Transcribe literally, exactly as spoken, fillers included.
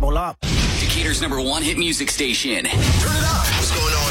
gobble up. Decatur's number one hit music station. Turn it up. What's going on?